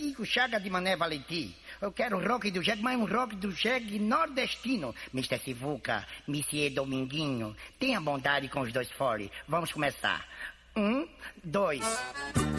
Chico Chaga de Mané Valentim. Eu quero rock do jegue, mas um rock do jegue nordestino. Mr. Sivuca, Monsieur Dominguinho, tenha bondade com os dois fole. Vamos começar. 1, 2...